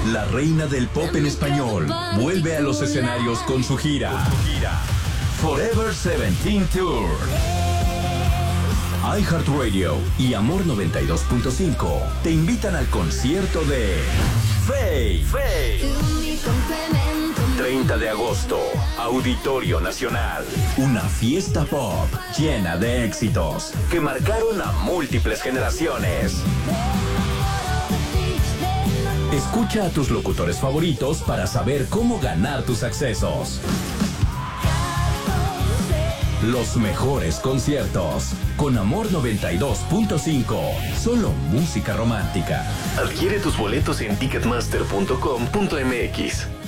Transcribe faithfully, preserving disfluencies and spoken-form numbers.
La reina del pop en español vuelve a los escenarios con su gira Forever Seventeen Tour. iHeartRadio y Amor noventa y dos punto cinco te invitan al concierto de Faye. treinta de agosto, Auditorio Nacional. Una fiesta pop llena de éxitos que marcaron a múltiples generaciones. Escucha a tus locutores favoritos para saber cómo ganar tus accesos. Los mejores conciertos con Amor noventa y dos punto cinco. Solo música romántica. Adquiere tus boletos en ticketmaster punto com punto m x.